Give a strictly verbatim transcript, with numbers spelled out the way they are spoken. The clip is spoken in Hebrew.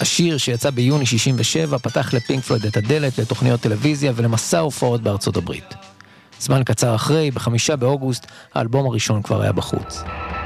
השיר שיצא ביוני שישים ושבע פתח לפינק פלויד את הדלת לתוכניות טלוויזיה ולמסע הופעות בארצות הברית. זמן קצר אחרי, בחמישה באוגוסט, האלבום הראשון כבר היה בחוץ.